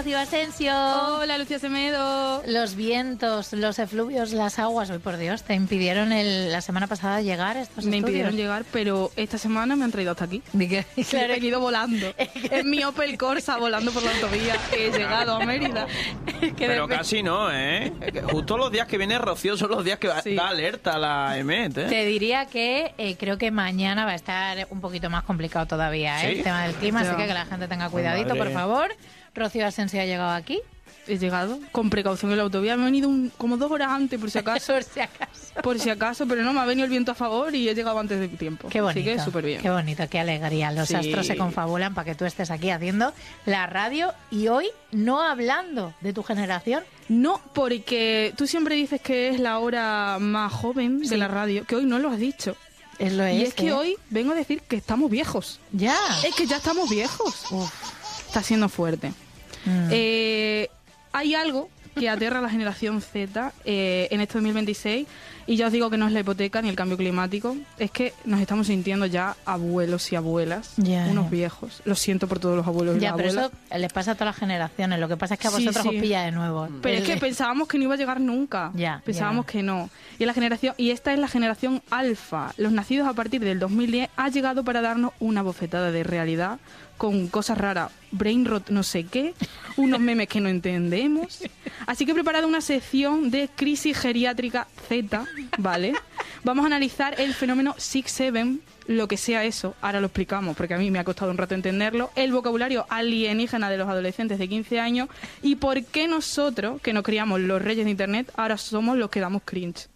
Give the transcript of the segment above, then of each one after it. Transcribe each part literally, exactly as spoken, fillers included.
Rocío Asensio. Hola, Lucía Semedo. Los vientos, los efluvios, las aguas, hoy por Dios, te impidieron el, la semana pasada llegar a estos Me estudios. impidieron llegar, pero esta semana me han traído hasta aquí. Que, claro, he venido volando. Es mi Opel Corsa volando por la autovía. He llegado a Mérida. Pero casi no, ¿eh? Justo los días que viene Rocío son los días que sí. da alerta a la E M E T, ¿eh? Te diría que eh, creo que mañana va a estar un poquito más complicado todavía, ¿eh? ¿Sí? El tema del clima, ya. Así que que la gente tenga cuidadito, Madre. Por favor. Rocío Asensio ha llegado aquí. He llegado con precaución en la autovía. Me he venido un, como dos horas antes, por si acaso. por si acaso. Por si acaso, pero no, me ha venido el viento a favor y he llegado antes de tiempo. Qué bonito. Así que súper bien. Qué bonito, qué alegría. Los sí. astros se confabulan para que tú estés aquí haciendo la radio y hoy no hablando de tu generación. No, porque tú siempre dices que es la hora más joven sí. de la radio, que hoy no lo has dicho. Es lo es, y es que ¿eh? hoy vengo a decir que estamos viejos. Ya. Es que ya estamos viejos. Uf. Está siendo fuerte. Mm. Eh, hay algo que aterra a la generación Z eh, en este dos mil veintiséis y ya os digo que no es la hipoteca ni el cambio climático, es que nos estamos sintiendo ya abuelos y abuelas, ya, unos ya. viejos. Lo siento por todos los abuelos y ya, las pero abuelas. Eso les pasa a todas las generaciones, lo que pasa es que a vosotros sí, sí. os pilla de nuevo. Pero es que pensábamos que no iba a llegar nunca, ya, pensábamos ya. que no. Y, la generación, y esta es la generación alfa, los nacidos a partir del dos mil diez, ha llegado para darnos una bofetada de realidad con cosas raras, brain rot no sé qué, unos memes que no entendemos. Así que he preparado una sección de crisis geriátrica Z, ¿vale? Vamos a analizar el fenómeno six seven, lo que sea eso, ahora lo explicamos porque a mí me ha costado un rato entenderlo, el vocabulario alienígena de los adolescentes de quince años y por qué nosotros, que nos criamos los reyes de internet, ahora somos los que damos cringe.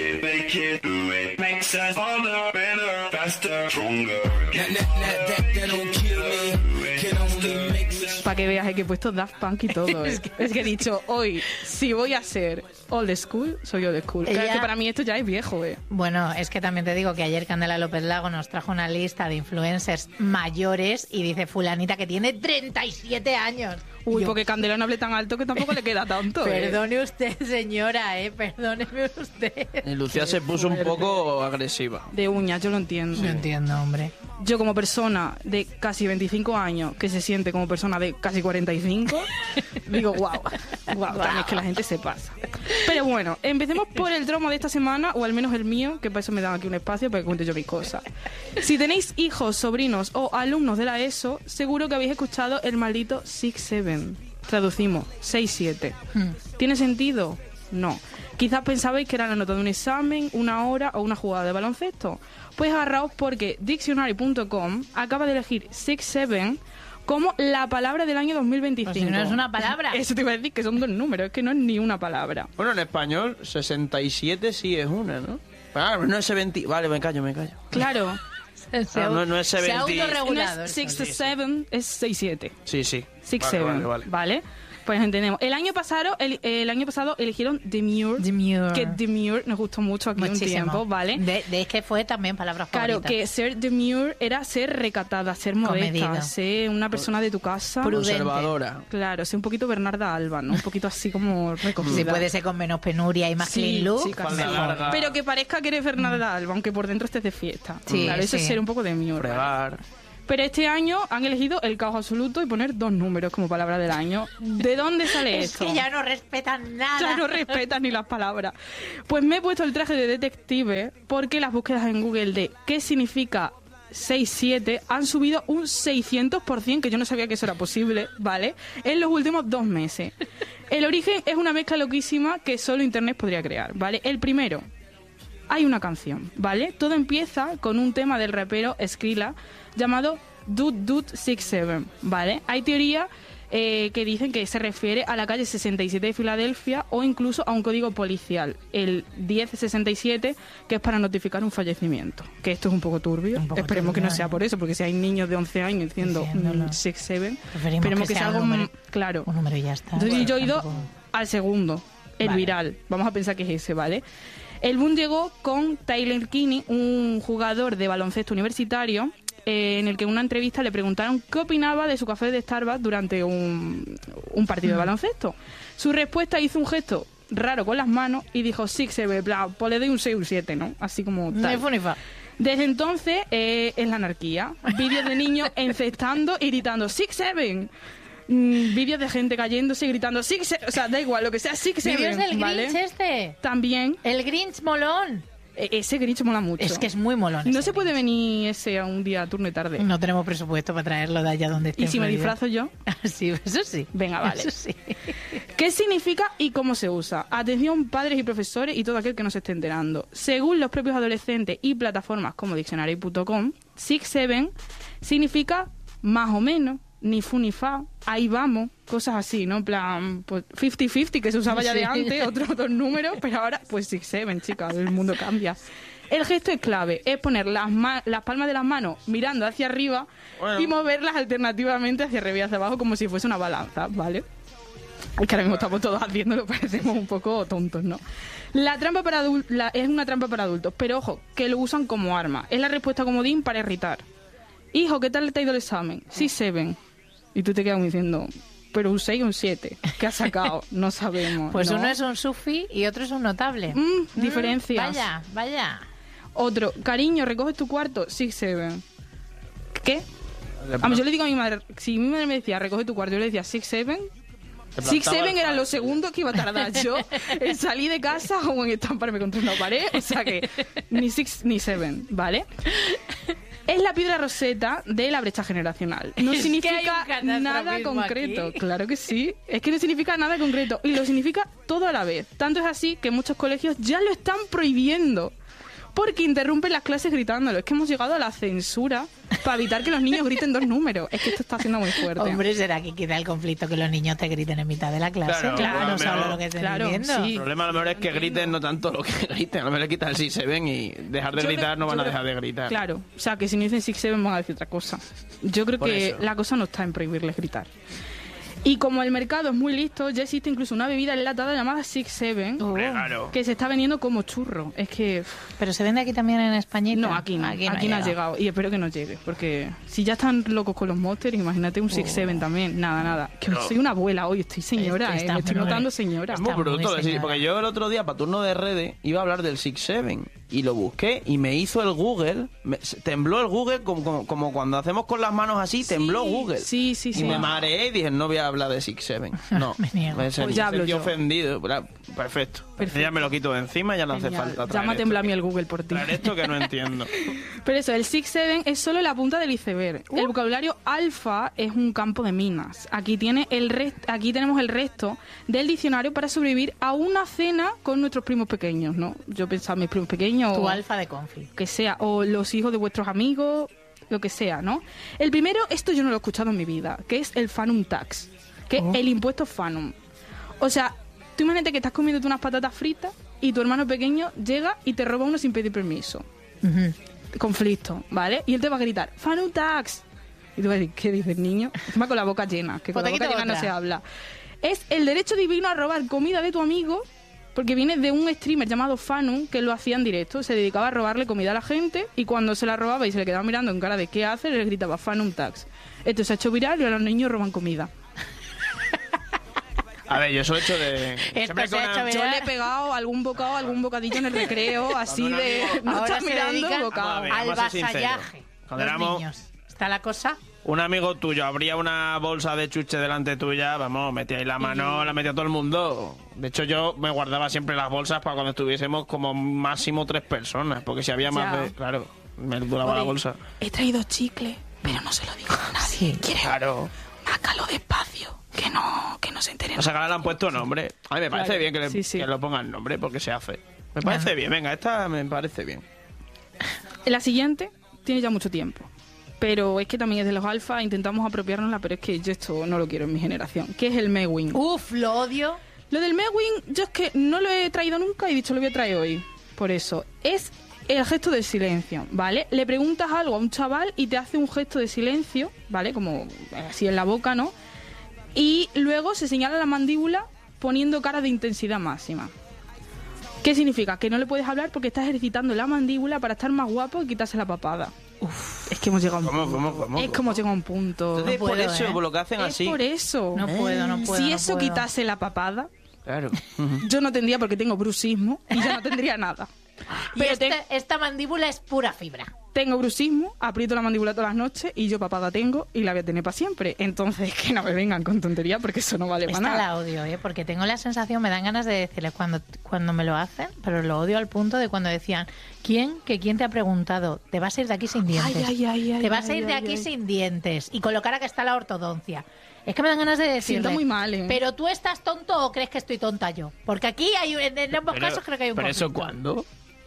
Para que veas que he puesto Daft Punk y todo, ¿eh? Es que he dicho, hoy, si voy a ser old school, soy old school. Ella... Claro, que para mí esto ya es viejo, ¿eh? Bueno, es que también te digo que ayer Candela López Lago nos trajo una lista de influencers mayores y dice fulanita que tiene treinta y siete años. Uy, yo... porque Candela no hable tan alto que tampoco le queda tanto, ¿eh? Perdone usted, señora, ¿eh? Perdóneme usted. Y Lucía se puso un poco agresiva. De uñas, yo lo entiendo. Yo entiendo, hombre. Yo como persona de casi veinticinco años, que se siente como persona de casi cuarenta y cinco, digo, wow, wow, también es que la gente se pasa. Pero bueno, empecemos por el trauma de esta semana, o al menos el mío, que para eso me dan aquí un espacio para que cuente yo mis cosas. Si tenéis hijos, sobrinos o alumnos de la ESO, seguro que habéis escuchado el maldito six seven. Traducimos, seis siete. Hmm. ¿Tiene sentido? No. Quizás pensabais que era la nota de un examen, una hora o una jugada de baloncesto. Pues agarraos porque Dictionary punto com acaba de elegir six seven como la palabra del año dos mil veinticinco. Pues si no es una palabra. Eso te iba a decir, que son dos números, es que no es ni una palabra. Bueno, en español, sesenta y siete sí es una, ¿no? Ah, no es setenta. Vale, me callo, me callo. Claro. Se, ah, no, no es setenta. Se ha autorregulado. No es six seven, es seis siete. Sí, sí. six seven, vale, vale, vale. ¿Vale? Pues entendemos. El año pasado, el, el año pasado eligieron Demure. Demure. Que Demure nos gustó mucho aquí Muchísimo. un tiempo, ¿vale? De, de que fue también palabras claro, favoritas. Claro, que ser Demure era ser recatada, ser modesta, Comedido. ser una persona de tu casa. Prudente. Conservadora. Claro, ser un poquito Bernarda Alba, ¿no? Un poquito así como recogida. Si puede ser con menos penuria y más sí, clean look. Sí, pero que parezca que eres Bernarda Alba, aunque por dentro estés de fiesta. Sí, claro, eso sí. es ser un poco Demure. Fregar. Pero este año han elegido el caos absoluto y poner dos números como palabra del año. ¿De dónde sale es esto? Es que ya no respetan nada. Ya no respetan ni las palabras. Pues me he puesto el traje de detective porque las búsquedas en Google de qué significa seis siete han subido un seiscientos por ciento, que yo no sabía que eso era posible, ¿vale? En los últimos dos meses. El origen es una mezcla loquísima que solo Internet podría crear, ¿vale? El primero, hay una canción, ¿vale? Todo empieza con un tema del rapero Skrilla llamado Dude Dude six seven, ¿vale? Hay teorías eh, que dicen que se refiere a la calle sesenta y siete de Filadelfia o incluso a un código policial, el diez sesenta y siete, que es para notificar un fallecimiento. Que esto es un poco turbio. Un poco Esperemos turbio, que no sea por eso, porque si hay niños de once años diciendo six seven, esperemos que, que sea algo número, claro. Un número y ya está. Entonces bueno, yo he ido tampoco... al segundo, el vale. viral. Vamos a pensar que es ese, ¿vale? El boom llegó con Tyler Kinney, un jugador de baloncesto universitario, eh, en el que en una entrevista le preguntaron qué opinaba de su café de Starbucks durante un, un partido mm. de baloncesto. Su respuesta hizo un gesto raro con las manos y dijo six seven, bla, pues le doy un seis o un siete, ¿no? Así como tal. Desde entonces eh, es la anarquía. Vídeos de niños encestando y gritando six seven. mm, vídeos de gente cayéndose y gritando Six Seven, o sea, da igual, lo que sea Six Seven, ¿Vídeos del ¿vale? Grinch este? También. El Grinch molón. E- ese Grinch mola mucho. Es que es muy molón. No ese se puede Grinch. venir ese a un día turno y tarde. No tenemos presupuesto para traerlo de allá donde esté. ¿Y si en me Florida. disfrazo yo? Sí, eso sí. Venga, vale. Eso sí. ¿Qué significa y cómo se usa? Atención, padres y profesores y todo aquel que no se esté enterando. Según los propios adolescentes y plataformas como diccionario punto com, Six Seven significa más o menos, ni fu ni fa, ahí vamos, cosas así, ¿no? En plan, pues cincuenta cincuenta, que se usaba ya de Sí. antes, otros dos números, pero ahora, pues Six Seven, chicas, el mundo cambia. El gesto es clave, es poner las, ma- las palmas de las manos mirando hacia arriba Bueno. y moverlas alternativamente hacia arriba y hacia abajo como si fuese una balanza, ¿vale? Es que ahora mismo estamos todos haciéndolo, parecemos un poco tontos, ¿no? La trampa para adul- la- es una trampa para adultos, pero ojo, que lo usan como arma. Es la respuesta comodín para irritar. Hijo, ¿qué tal te ha ido el examen? Sí, Seven. Y tú te quedas diciendo, pero un seis o un siete. ¿Qué has sacado? No sabemos. Pues ¿no? uno es un sufi y otro es un notable. Mm, diferencias. Vaya, vaya. Otro, cariño, ¿recoges tu cuarto? Six, seven. ¿Qué? Vamos, yo le digo a mi madre, si mi madre me decía, recoge tu cuarto, yo le decía six, seven. Six, seven eran los segundos que iba a tardar yo en salir de casa o en estamparme contra una pared. O sea que ni six ni seven, ¿vale? Es la piedra roseta de la brecha generacional. No Es que significa hay un nada catastrofismo concreto. aquí. Claro que sí. Es que no significa nada concreto. Y lo significa todo a la vez. Tanto es así que muchos colegios ya lo están prohibiendo. Porque interrumpen las clases gritándolo. Es que hemos llegado a la censura para evitar que los niños griten dos números. Es que esto está haciendo muy fuerte. Hombre, ¿será que queda el conflicto que los niños te griten en mitad de la clase? Claro, Claro, a lo no sabes mejor- lo que estén claro, diciendo. sí. El problema a lo mejor es que griten, no tanto lo que griten. A lo mejor le quitan el six seven y dejar de Yo gritar creo- no van yo a creo- dejar de gritar. Claro, o sea que si no dicen six seven van a decir otra cosa. Yo creo Por que eso. la cosa no está en prohibirles gritar. Y como el mercado es muy listo, ya existe incluso una bebida enlatada llamada six seven Hombre, claro. que se está vendiendo como churro. Es que... Pero se vende aquí también en Españita. No, aquí no. Aquí, no, ha llegado. Y espero que no llegue. Porque si ya están locos con los Monsters, imagínate un six seven también. Nada, nada. Que No. soy una abuela hoy. Estoy señora, Esto eh. está Me estoy muy- notando señora. Es muy Está muy bruto decir, señora. porque yo el otro día para turno de redes iba a hablar del six seven y lo busqué y me hizo el Google, me- tembló el Google como, como, como cuando hacemos con las manos así, tembló Google. Sí, sí, Y sí. me mareé y dije, no voy a hablar de six seven. No, Me niego. me sentí Pues ya hablo yo. ofendido. Bra- Perfecto. Perfecto. Ya me lo quito de encima, ya no hace Genial. falta traer Llama a esto temblar a aquí. mí el Google por ti. Traer esto que no entiendo. Pero eso, el six seven es solo la punta del iceberg. El vocabulario alfa es un campo de minas. Aquí, tiene el rest- aquí tenemos el resto del diccionario para sobrevivir a una cena con nuestros primos pequeños, ¿no? Yo pensaba mis primos pequeños Tu o alfa de conflicto. que sea, o los hijos de vuestros amigos, lo que sea, ¿no? El primero, esto yo no lo he escuchado en mi vida, que es el Fanum Tax, que es Oh. el impuesto Fanum. O sea, tú imagínate que estás comiéndote unas patatas fritas y tu hermano pequeño llega y te roba uno sin pedir permiso. Ujú. Conflicto, ¿vale? Y él te va a gritar, Fanum Tax. Y tú vas a decir, ¿qué dices, niño? Encima con la boca llena, que con Pues la te boca quito llena no otra. se habla. Es el derecho divino a robar comida de tu amigo, porque viene de un streamer llamado Fanum, que lo hacía en directo. Se dedicaba a robarle comida a la gente, y cuando se la robaba y se le quedaba mirando en cara de ¿qué hace?, le gritaba Fanum Tax. Esto se ha hecho viral y ahora los niños roban comida. A ver, yo eso he hecho de... Esto siempre se ha con hecho una- viral. Yo le he pegado algún bocado, algún bocadillo en el recreo, así un de... amigo- No Ahora está se mirando dedican bocado. A ver, al vamos a ser sinceros. vasallaje. Cuando Los éramos- niños. ¿Está la cosa? Un amigo tuyo abría una bolsa de chuche delante tuya, vamos, metía ahí la mano, la metía todo el mundo. De hecho, yo me guardaba siempre las bolsas para cuando estuviésemos como máximo tres personas, porque si había más Ya. de... Claro, me duraba la Oye, bolsa. He traído chicle, pero no se lo digo a nadie. Sí. ¿Quieres? Claro. Mácalo despacio, que no, que no se enteren. O sea, que ahora le han puesto nombre. A mí me parece Claro, bien que le, sí, sí. que lo pongan nombre, porque se hace. Me parece Claro. bien, venga, esta me parece bien. La siguiente tiene ya mucho tiempo. Pero es que también es de los alfa, intentamos apropiárnosla, pero es que yo esto no lo quiero en mi generación. ¿Qué es el Mewing? Uf, lo odio. Lo del Mewing, yo es que no lo he traído nunca y he dicho lo voy a traer hoy. Por eso, es el gesto de silencio, ¿vale? Le preguntas algo a un chaval y te hace un gesto de silencio, ¿vale? Como así en la boca, ¿no? Y luego se señala la mandíbula poniendo cara de intensidad máxima. ¿Qué significa? Que no le puedes hablar porque estás ejercitando la mandíbula para estar más guapo y quitarse la papada. Uf, es que hemos llegado a un ¿Cómo, punto. cómo, cómo? Es como llegado a un punto. Entonces, No por puedo, eso, ¿eh? por lo que hacen Es así. por eso. No puedo, no puedo. si no eso puedo. quitase la papada, Claro. yo no tendría porque tengo bruxismo y ya no tendría nada. Y Pero esta, te- esta mandíbula es pura fibra. Tengo bruxismo, aprieto la mandíbula todas las noches y yo papada tengo y la voy a tener para siempre. Entonces, que no me vengan con tontería porque eso no vale para Esta nada. la odio, ¿eh? Porque tengo la sensación, me dan ganas de decirles cuando, cuando me lo hacen, pero lo odio al punto de cuando decían, ¿quién? ¿Que quién te ha preguntado? Te vas a ir de aquí sin dientes. Ay, ay, ay, ay, te vas a ay, ir de ay, aquí ay. sin dientes. Y con lo cara que está la ortodoncia. Es que me dan ganas de decirle. Siento muy mal, ¿eh? ¿Pero tú estás tonto o crees que estoy tonta yo? Porque aquí hay, en, en ambos Pero- casos creo que hay un ¿Pero eso conflicto. cuándo?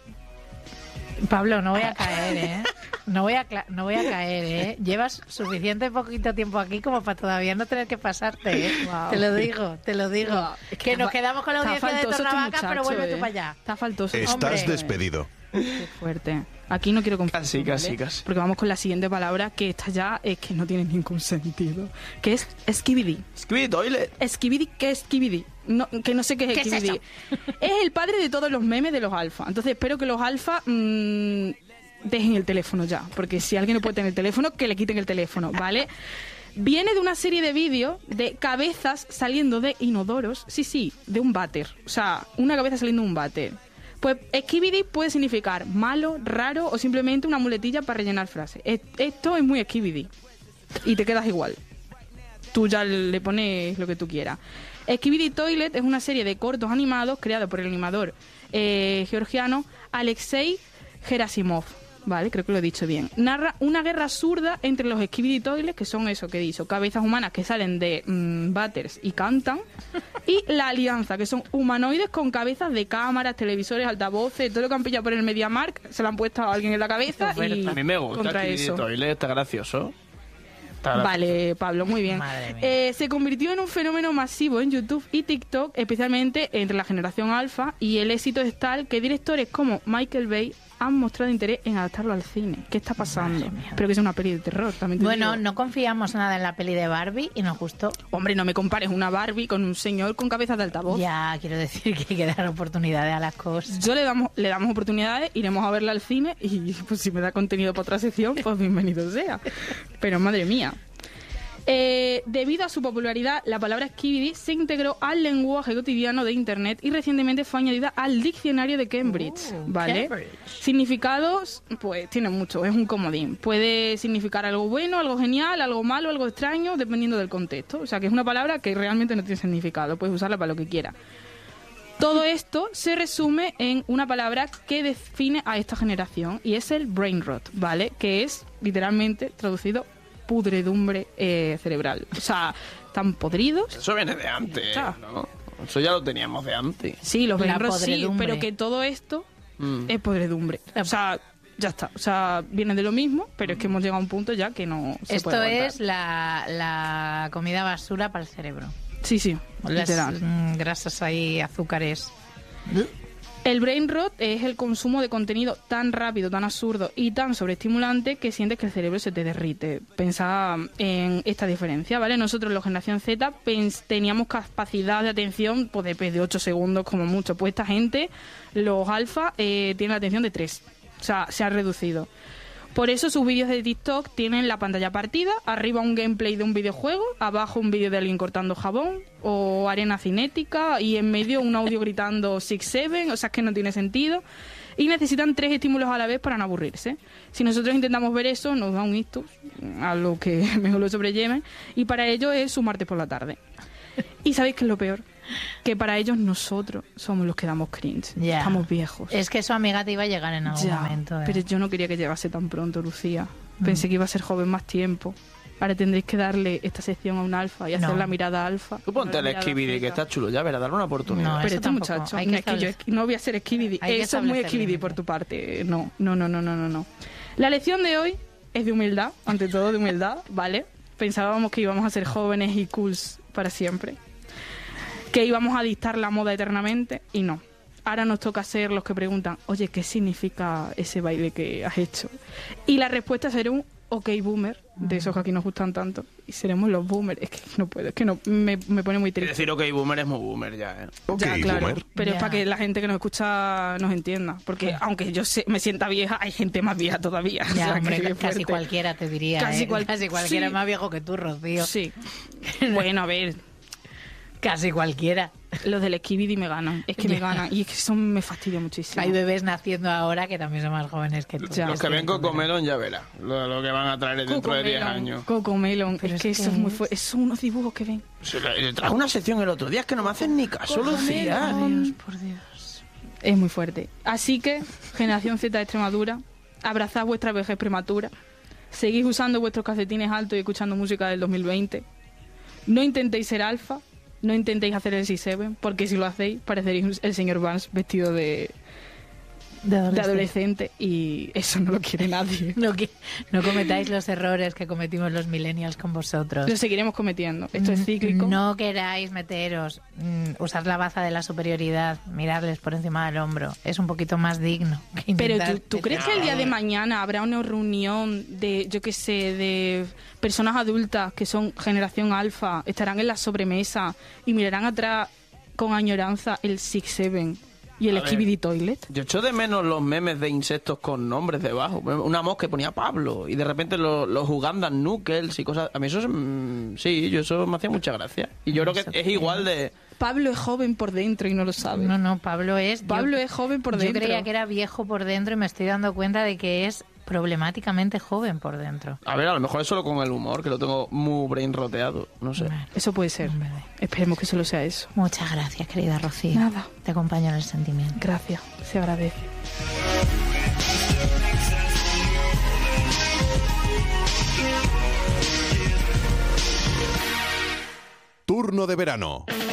Pablo, no voy a caer, ¿eh? No voy a, cla- no voy a caer, ¿eh? Llevas suficiente poquito tiempo aquí como para todavía no tener que pasarte, ¿eh? Guau. Te lo digo, te lo digo. Guau, es que que nos está- quedamos con la está audiencia de faltoso este Tornavaca, pero muchacho, vuelve tú ¿eh? para allá. Está faltoso. Estás Hombre. despedido. Qué fuerte. Aquí no quiero confundir. Casi, casi, casi. Porque vamos con la siguiente palabra, que esta ya es que no tiene ningún sentido. Que es skibidi. Skibidi Toilet. Skibidi, ¿qué es skibidi? No, que no sé qué es ¿Qué es skibidi. Es el padre de todos los memes de los alfa. Entonces espero que los alfa mmm, dejen el teléfono ya. Porque si alguien no puede tener el teléfono, que le quiten el teléfono, ¿vale? Viene de una serie de vídeos de cabezas saliendo de inodoros. Sí, sí, de un váter. O sea, una cabeza saliendo de un váter. Pues skibidi puede significar malo, raro o simplemente una muletilla para rellenar frases. Es- Esto es muy skibidi. Y te quedas igual. Tú ya le pones lo que tú quieras. Skibidi Toilet es una serie de cortos animados creados por el animador eh, georgiano Alexei Gerasimov. Vale, creo que lo he dicho bien. Narra una guerra absurda entre los Skibidi Toilets, que son eso que he dicho, cabezas humanas que salen de mmm, váteres y cantan, y la Alianza, que son humanoides con cabezas de cámaras, televisores, altavoces, todo lo que han pillado por el MediaMarkt, se lo han puesto a alguien en la cabeza y A mí me gusta contra Skibidi eso. Toilet, está gracioso. Está gracioso. Vale, Pablo, muy bien. Madre mía. Eh, se convirtió en un fenómeno masivo en YouTube y TikTok, especialmente entre la generación alfa, y el éxito es tal que directores como Michael Bay han mostrado interés en adaptarlo al cine. ¿Qué está pasando? Pero que es una peli de terror, también te Bueno, digo. no confiamos nada en la peli de Barbie y nos gustó. Hombre, no me compares una Barbie con un señor con cabezas de altavoz. Ya, quiero decir que hay que dar oportunidades a las cosas. Yo le damos, le damos oportunidades, iremos a verla al cine y pues si me da contenido para otra sección, pues bienvenido sea. Pero madre mía. Eh, debido a su popularidad, la palabra skibidi se integró al lenguaje cotidiano de Internet y recientemente fue añadida al diccionario de Cambridge, Oh, ¿vale? Cambridge. Significados, pues tiene mucho, es un comodín. Puede significar algo bueno, algo genial, algo malo, algo extraño, dependiendo del contexto. O sea, que es una palabra que realmente no tiene significado, puedes usarla para lo que quieras. Todo esto se resume en una palabra que define a esta generación y es el brain rot, ¿vale? Que es literalmente traducido pudredumbre eh, cerebral. O sea, están podridos. Eso viene de antes, Está. ¿no? Eso ya lo teníamos de antes. Sí, los La brain rot sí, podredumbre. pero que todo esto Mm. es podredumbre. O sea, ya está. O sea, viene de lo mismo, pero es que hemos llegado a un punto ya que no se Esto puede aguantar. es la, la comida basura para el cerebro. Sí, sí, Las literal. mm, grasas ahí, azúcares. El brain rot es el consumo de contenido tan rápido, tan absurdo y tan sobreestimulante que sientes que el cerebro se te derrite. Pensá en esta diferencia, ¿vale? Nosotros, la generación Z, pens- teníamos capacidad de atención pues, de, de ocho segundos como mucho. Pues esta gente, los alfa, eh, tienen la atención de tres. O sea, se ha reducido. Por eso sus vídeos de TikTok tienen la pantalla partida, arriba un gameplay de un videojuego, abajo un vídeo de alguien cortando jabón o arena cinética y en medio un audio gritando six seven, o sea, es que no tiene sentido. Y necesitan tres estímulos a la vez para no aburrirse. Si nosotros intentamos ver eso, nos da un ictus, a lo que mejor lo sobrelleven, y para ello es su martes por la tarde. ¿Y sabéis qué es lo peor? Que para ellos nosotros somos los que damos cringe. Ya. Estamos viejos. Es que su amiga te iba a llegar en algún Ya, momento. ¿eh? pero yo no quería que llegase tan pronto, Lucía. Mm. Pensé que iba a ser joven más tiempo. Ahora tendréis que darle esta sección a un alfa y hacer No. la mirada alfa. Tú ponte no el la mirada Skibidi, que zeta. está chulo ya, verás, darle una oportunidad. No, Pero eso este tampoco. muchacho, Hay que no, es que yo establecer- no voy a ser skibidi. Hay que Eso es muy establecer skibidi límites. por tu parte. No, no, no, no, no, no, no. La lección de hoy es de humildad, ante todo de humildad, ¿vale? Pensábamos que íbamos a ser jóvenes y cools para siempre. Que íbamos a dictar la moda eternamente y no. Ahora nos toca ser los que preguntan, oye, ¿qué significa ese baile que has hecho? Y la respuesta será un ok boomer, de esos que aquí nos gustan tanto. Y seremos los boomers. Es que no puedo, es que no, me, me pone muy Y triste. decir ok boomer es muy boomer ya, ¿eh? Ok, Ya, claro, boomer. pero Ya. es para que la gente que nos escucha nos entienda. Porque aunque yo sé- me sienta vieja, hay gente más vieja todavía. O Ya, sea, hombre, que casi fuerte. cualquiera te diría. Casi ¿eh? cual- Casi cualquiera sí. es más viejo que tú, Rocío. Sí. Bueno, a ver. Casi cualquiera. Los del Skibidi me ganan. Es que me ganan. Y es que eso me fastidia muchísimo. Hay bebés naciendo ahora que también son más jóvenes que tú. Ya. Los que ven Cocomelon ya verás lo, lo que van a traer dentro de diez años. Cocomelon. Pero Es que es eso que es muy es- fuerte. Son unos dibujos que ven. Se le, le traje una sección el otro día, es que no me hacen ni caso, Lucía. Dios, por Dios. Es muy fuerte. Así que, generación Z de Extremadura, abrazad vuestra vejez prematura. Seguís usando vuestros calcetines altos y escuchando música del dos mil veinte. No intentéis ser alfa. No intentéis hacer el C siete, porque si lo hacéis, pareceréis el señor Vance vestido de, De de adolescente. adolescente y eso no lo quiere nadie. No, que, no cometáis los errores que cometimos los millennials con vosotros. Lo seguiremos cometiendo. Esto es cíclico. No queráis meteros, mm, usar la baza de la superioridad, mirarles por encima del hombro. Es un poquito más digno. Que Pero intentar ¿tú, ¿tú crees que el día de mañana habrá una reunión de, yo qué sé, de personas adultas que son generación alfa, estarán en la sobremesa y mirarán atrás con añoranza el Six Seven y el A ver. Skibidi Toilet? Yo echo de menos los memes de insectos con nombres debajo. Una mosca que ponía Pablo y de repente los, los Ugandan Knuckles y cosas. A mí eso es, mm, sí, yo eso me hacía mucha gracia. Y yo creo Eso que es sí. igual de... Pablo es joven por dentro y no lo sabe. No, no, Pablo es... Pablo yo- es joven por Yo dentro. creía que era viejo por dentro y me estoy dando cuenta de que es problemáticamente joven por dentro. A ver, a lo mejor es solo con el humor, que lo tengo muy brain roteado. No sé. Bueno, Eso puede ser. hombre. Esperemos que solo sea eso. Muchas gracias, querida Rocío. Nada. Te acompaño en el sentimiento. Gracias. Se agradece. Turno de verano.